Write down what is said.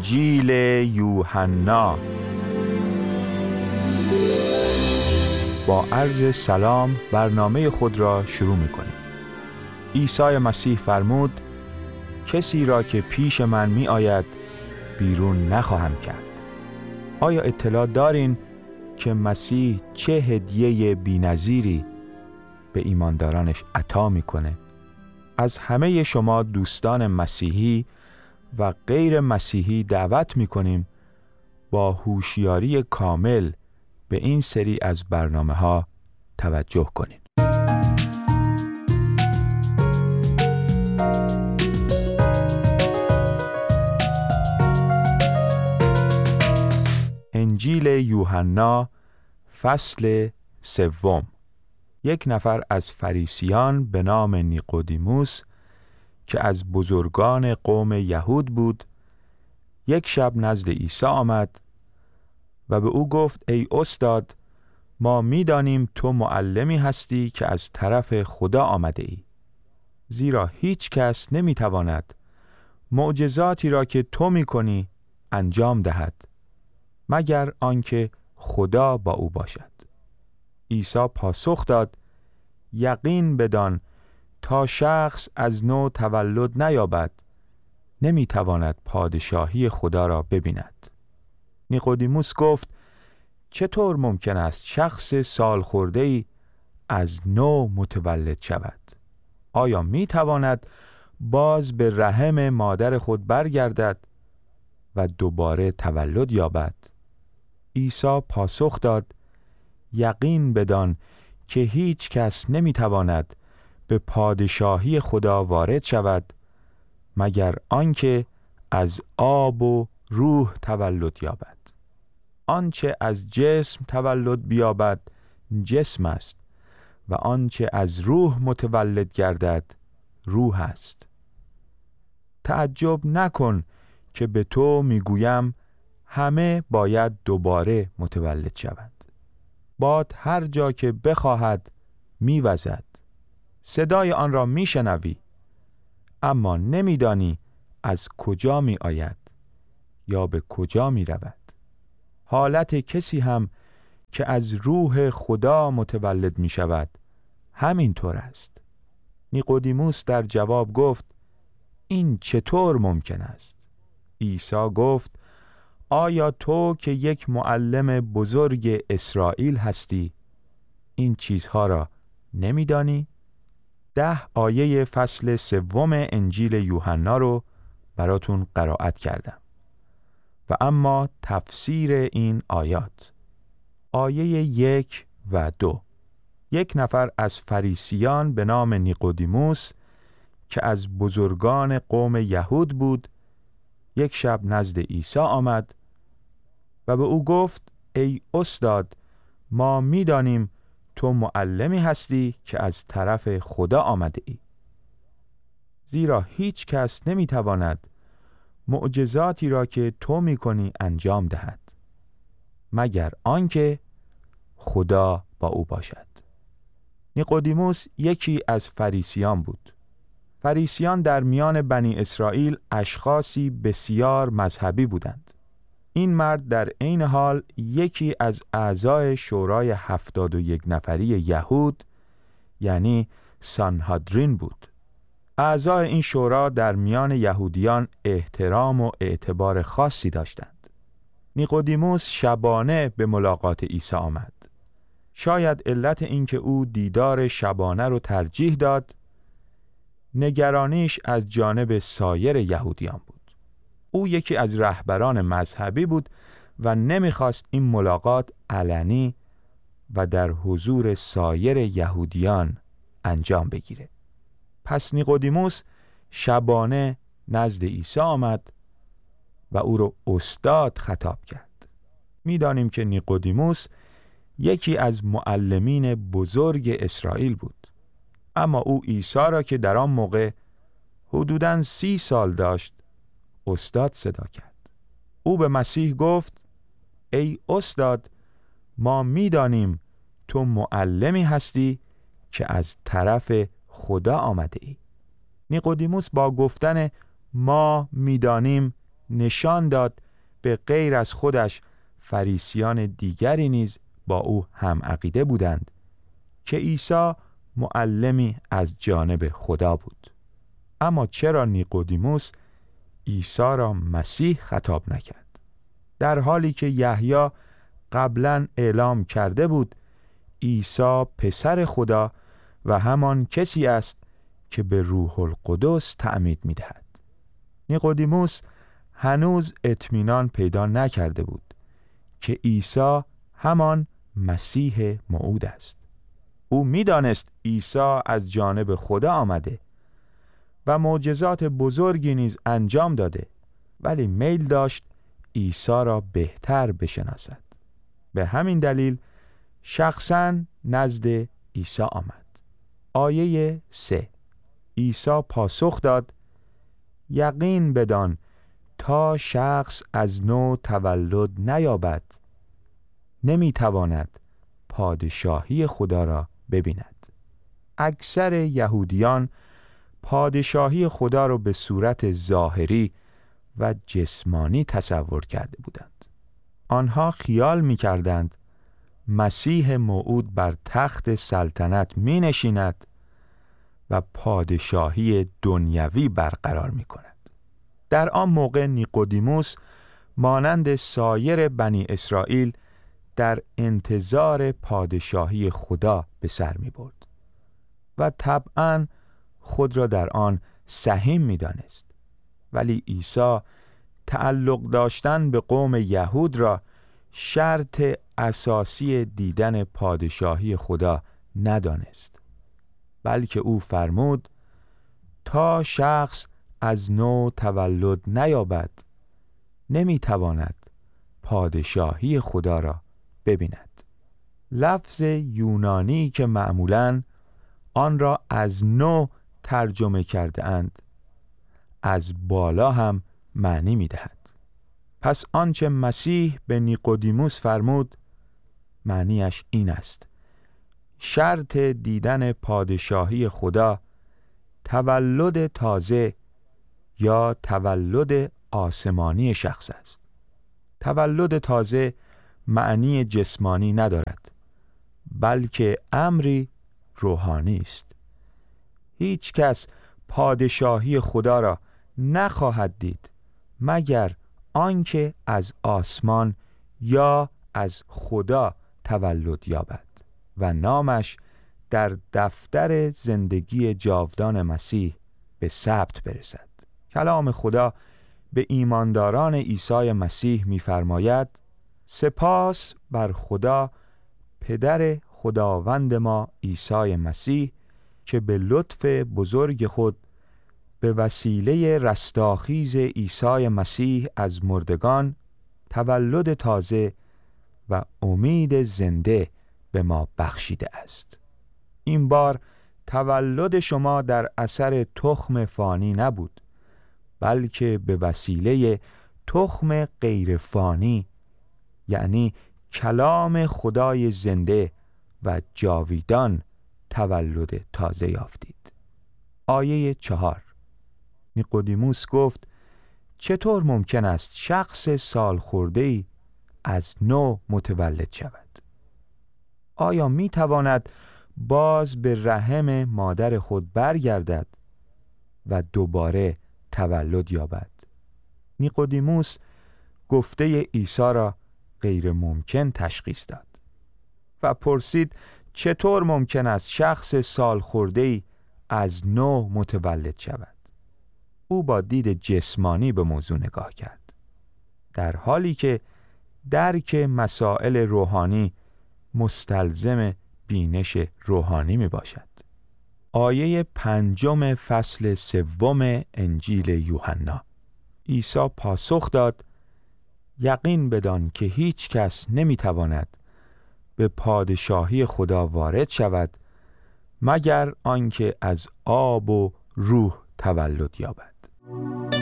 انجیل یوحنا. با عرض سلام برنامه خود را شروع می‌کنیم. عیسی مسیح فرمود کسی را که پیش من می آید بیرون نخواهم کرد. آیا اطلاع دارین که مسیح چه هدیه بی‌نظیری به ایماندارانش عطا میکنه؟ از همه شما دوستان مسیحی و غیر مسیحی دعوت میکنیم با هوشیاری کامل به این سری از برنامه‌ها توجه کنین. انجیل یوحنا فصل 3. یک نفر از فریسیان به نام نیقودیموس که از بزرگان قوم یهود بود، یک شب نزد عیسی آمد و به او گفت ای استاد، ما می‌دانیم تو معلمی هستی که از طرف خدا آمده ای، زیرا هیچ کس نمی‌تواند معجزاتی را که تو می‌کنی انجام دهد مگر آنکه خدا با او باشد. عیسی پاسخ داد یقین بدان تا شخص از نو تولد نیابد نمیتواند پادشاهی خدا را ببیند. نیقودیموس گفت چطور ممکن است شخص سال خورده‌ای از نو متولد شود؟ آیا میتواند باز به رحم مادر خود برگردد و دوباره تولد یابد؟ عیسی پاسخ داد یقین بدان که هیچ کس نمیتواند به پادشاهی خدا وارد شود مگر آنکه از آب و روح تولد یابد. آنچه از جسم تولد بیابد جسم است و آنچه از روح متولد گردد روح است. تعجب نکن که به تو میگویم همه باید دوباره متولد شوند. باد هر جا که بخواهد میوزد، صدای آن را میشنوی اما نمیدانی از کجا می آید یا به کجا می رود. حالت کسی هم که از روح خدا متولد می شود همین طور است. نیقودیموس در جواب گفت این چطور ممکن است؟ عیسی گفت آیا تو که یک معلم بزرگ اسرائیل هستی این چیزها را نمیدانی؟ 10 آیه فصل 3 انجیل یوحنا رو براتون قرائت کردم و اما تفسیر این آیات. آیه 1 و 2. یک نفر از فریسیان به نام نیقودیموس که از بزرگان قوم یهود بود یک شب نزد عیسی آمد و به او گفت ای استاد، ما می‌دانیم تو معلمی هستی که از طرف خدا آمده ای، زیرا هیچ کس نمی‌تواند معجزاتی را که تو می‌کنی انجام دهد مگر آنکه خدا با او باشد. نیقودیموس یکی از فریسیان بود. فریسیان در میان بنی اسرائیل اشخاصی بسیار مذهبی بودند. این مرد در عین حال یکی از اعضای شورای 71 نفری یهود یعنی سانهدرین بود. اعضای این شورا در میان یهودیان احترام و اعتبار خاصی داشتند. نیقودیموس شبانه به ملاقات عیسی آمد. شاید علت این که او دیدار شبانه رو ترجیح داد نگرانیش از جانب سایر یهودیان بود. او یکی از رهبران مذهبی بود و نمیخواست این ملاقات علنی و در حضور سایر یهودیان انجام بگیره. پس نیقودیموس شبانه نزد عیسی آمد و او رو استاد خطاب کرد. میدانیم که نیقودیموس یکی از معلمین بزرگ اسرائیل بود، اما او عیسی را که در آن موقع حدوداً 30 سال داشت استاد صدا کرد. او به مسیح گفت ای استاد، ما می‌دانیم تو معلمی هستی که از طرف خدا آمده ای. نیقودیموس با گفتن ما می‌دانیم نشان داد به غیر از خودش فریسیان دیگری نیز با او هم عقیده بودند که عیسی معلمی از جانب خدا بود. اما چرا نیقودیموس عیسی را مسیح خطاب نکرد، در حالی که یحیی قبلا اعلام کرده بود عیسی پسر خدا و همان کسی است که به روح القدس تعمید می‌دهد؟ نیقودیموس هنوز اطمینان پیدا نکرده بود که عیسی همان مسیح موعود است. او می‌دانست عیسی از جانب خدا آمده و معجزات بزرگی نیز انجام داده، ولی میل داشت عیسی را بهتر بشناسد. به همین دلیل شخصاً نزد عیسی آمد. آیه 3: عیسی پاسخ داد: یقین بدان تا شخص از نو تولد نیابد نمیتواند پادشاهی خدا را ببیند. اکثر یهودیان پادشاهی خدا را به صورت ظاهری و جسمانی تصور کرده بودند. آنها خیال می‌کردند مسیح موعود بر تخت سلطنت می‌نشیند و پادشاهی دنیوی برقرار می‌کند. در آن موقع نیقودیموس مانند سایر بنی اسرائیل در انتظار پادشاهی خدا به سر می‌برد و طبعاً خود را در آن سهیم می‌دانست. ولی عیسی تعلق داشتن به قوم یهود را شرط اساسی دیدن پادشاهی خدا ندانست، بلکه او فرمود تا شخص از نو تولد نیابد نمیتواند پادشاهی خدا را ببیند. لفظ یونانی که معمولاً آن را از نو ترجمه کرده اند از بالا هم معنی می‌دهد. پس آنچه مسیح به نیقودیموس فرمود معنیش این است: شرط دیدن پادشاهی خدا تولد تازه یا تولد آسمانی شخص است. تولد تازه معنی جسمانی ندارد، بلکه امری روحانی است. هیچ کس پادشاهی خدا را نخواهد دید مگر آنکه از آسمان یا از خدا تولد یابد و نامش در دفتر زندگی جاودان مسیح به ثبت برسد. کلام خدا به ایمانداران عیسی مسیح می‌فرماید: سپاس بر خدا پدر خداوند ما عیسی مسیح که به لطف بزرگ خود به وسیله رستاخیز عیسی مسیح از مردگان تولد تازه و امید زنده به ما بخشیده است. این بار تولد شما در اثر تخم فانی نبود، بلکه به وسیله تخم غیر فانی، یعنی کلام خدای زنده و جاویدان تولد تازه یافتید. آیه 4: نیقودیموس گفت: چطور ممکن است شخص سال خورده‌ای از نو متولد شود؟ آیا می تواند باز به رحم مادر خود برگردد و دوباره تولد یابد؟ نیقودیموس گفته عیسی را غیر ممکن تشخیص داد و پرسید چطور ممکن است شخص سال خورده‌ای از نو متولد شود؟ او با دید جسمانی به موضوع نگاه کرد، در حالی که درک مسائل روحانی مستلزم بینش روحانی می باشد. آیه 5 فصل 3 انجیل یوحنا: عیسی پاسخ داد: یقین بدان که هیچ کس نمی تواند به پادشاهی خدا وارد شود مگر آنکه از آب و روح تولد یابد.